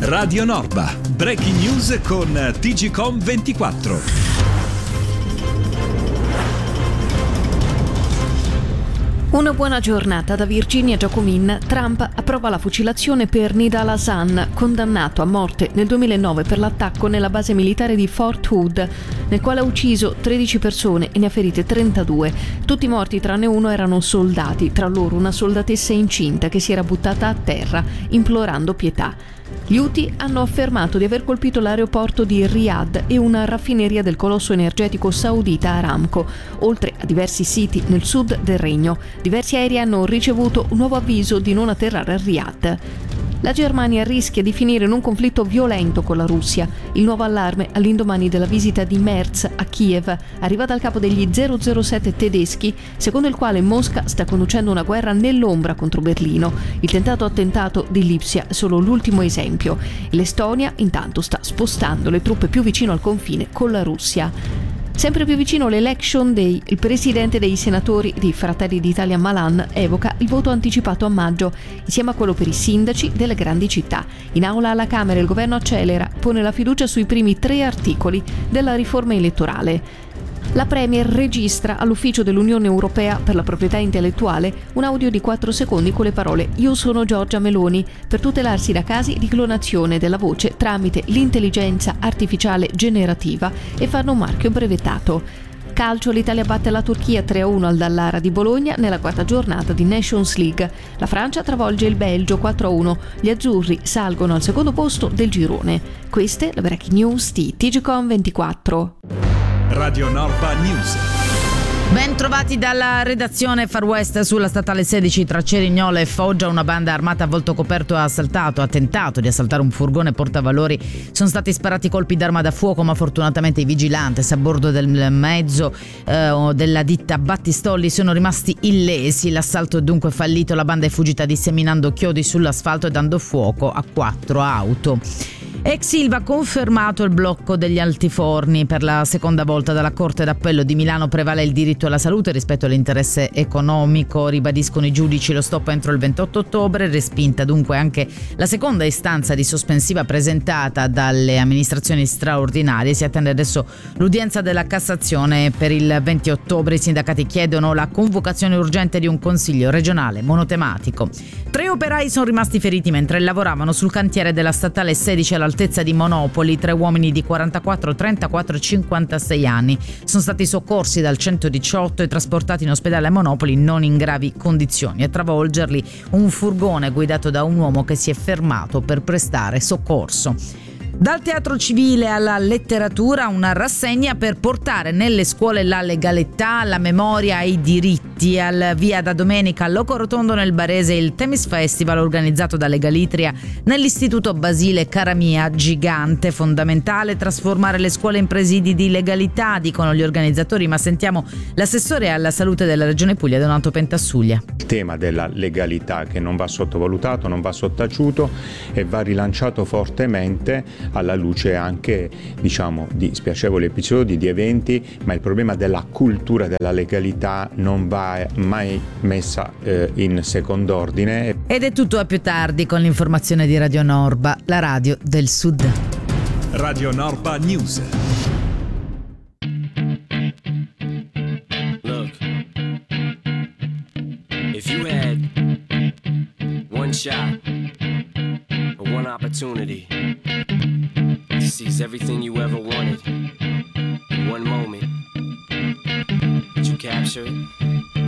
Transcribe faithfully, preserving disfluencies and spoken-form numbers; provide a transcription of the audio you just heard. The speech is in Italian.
Radio Norba, breaking news con T G Com ventiquattro. Una buona giornata da Virginia Giacomin. Trump approva la fucilazione per Nidal Hasan, condannato a morte nel duemilanove per l'attacco nella base militare di Fort Hood, nel quale ha ucciso tredici persone e ne ha ferite trentadue. Tutti i morti tranne uno erano soldati, tra loro una soldatessa incinta che si era buttata a terra implorando pietà. Gli Houthi hanno affermato di aver colpito l'aeroporto di Riyadh e una raffineria del colosso energetico saudita Aramco, oltre a diversi siti nel sud del regno. Diversi aerei hanno ricevuto un nuovo avviso di non atterrare a Riyadh. La Germania rischia di finire in un conflitto violento con la Russia. Il nuovo allarme all'indomani della visita di Merz a Kiev arriva dal capo degli zero zero sette tedeschi, secondo il quale Mosca sta conducendo una guerra nell'ombra contro Berlino. Il tentato attentato di Lipsia è solo l'ultimo esempio. L'Estonia intanto sta spostando le truppe più vicino al confine con la Russia. Sempre più vicino l'Election Day, il presidente dei senatori di Fratelli d'Italia Malan evoca il voto anticipato a maggio, insieme a quello per i sindaci delle grandi città. In aula alla Camera il governo accelera, pone la fiducia sui primi tre articoli della riforma elettorale. La Premier registra all'ufficio dell'Unione Europea per la proprietà intellettuale un audio di quattro secondi con le parole "Io sono Giorgia Meloni", per tutelarsi da casi di clonazione della voce tramite l'intelligenza artificiale generativa e fanno un marchio brevettato. Calcio, l'Italia batte la Turchia tre a uno al Dallara di Bologna nella quarta giornata di Nations League. La Francia travolge il Belgio quattro a uno. Gli azzurri salgono al secondo posto del girone. Queste le breaking news di T G Com ventiquattro. Radio Norba News. Ben trovati dalla redazione. Far West sulla statale sedici tra Cerignola e Foggia. Una banda armata a volto coperto ha assaltato, ha tentato di assaltare un furgone portavalori. Sono stati sparati colpi d'arma da fuoco, ma fortunatamente i vigilanti a bordo del mezzo eh, della ditta Battistolli sono rimasti illesi. L'assalto è dunque fallito. La banda è fuggita disseminando chiodi sull'asfalto e dando fuoco a quattro auto. Ex Ilva ha confermato il blocco degli altiforni. Per la seconda volta dalla Corte d'Appello di Milano prevale il diritto alla salute rispetto all'interesse economico. Ribadiscono i giudici lo stop entro il ventotto ottobre. Respinta dunque anche la seconda istanza di sospensiva presentata dalle amministrazioni straordinarie. Si attende adesso l'udienza della Cassazione per il venti ottobre. I sindacati chiedono la convocazione urgente di un consiglio regionale monotematico. Tre operai sono rimasti feriti mentre lavoravano sul cantiere della statale sedici all'altezza di Monopoli. Tre uomini di quarantaquattro, trentaquattro e cinquantasei anni sono stati soccorsi dal centodiciotto e trasportati in ospedale a Monopoli non in gravi condizioni. A travolgerli un furgone guidato da un uomo che si è fermato per prestare soccorso. Dal teatro civile alla letteratura, una rassegna per portare nelle scuole la legalità, la memoria e i diritti. Al via da domenica a Loco Rotondo nel Barese il Themis Festival organizzato da Legalitria nell'Istituto Basile Caramia Gigante. Fondamentale trasformare le scuole in presidi di legalità, dicono gli organizzatori, ma sentiamo l'assessore alla salute della Regione Puglia, Donato Pentassuglia. Il tema della legalità che non va sottovalutato, non va sottaciuto e va rilanciato fortemente alla luce anche, diciamo, di spiacevoli episodi, di eventi, ma il problema della cultura della legalità non va mai messa eh, in secondo ordine. Ed è tutto a più tardi con l'informazione di Radio Norba, la radio del Sud. Radio Norba News. Look, if you had one shot or one opportunity to seize everything you ever wanted in one moment, did you capture it?